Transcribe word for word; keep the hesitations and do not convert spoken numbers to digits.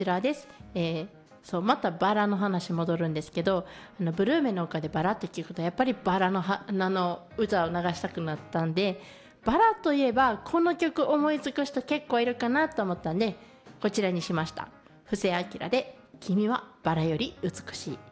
ちらです。えーそうまたバラの話戻るんですけど、あのブルーメの丘でバラって聞くとやっぱりバラの花の歌を流したくなったんで、バラといえばこの曲思いつく人結構いるかなと思ったんでこちらにしました。布施明で君はバラより美しい。